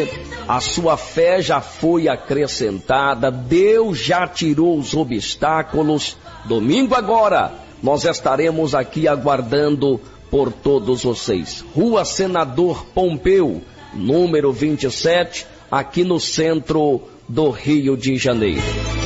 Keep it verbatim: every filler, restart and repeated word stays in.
você, a sua fé já foi acrescentada, Deus já tirou os obstáculos. Domingo agora, nós estaremos aqui aguardando por todos vocês. Rua Senador Pompeu, número vinte e sete, aqui no centro do Rio de Janeiro.